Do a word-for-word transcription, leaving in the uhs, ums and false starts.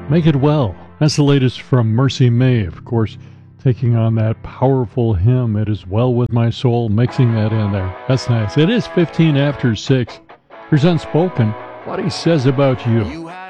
Make It Well. That's the latest from Mercy May, of course, taking on that powerful hymn, It Is Well With My Soul, mixing that in there. That's nice. It is fifteen after six. Here's Unspoken, What He Says About You. You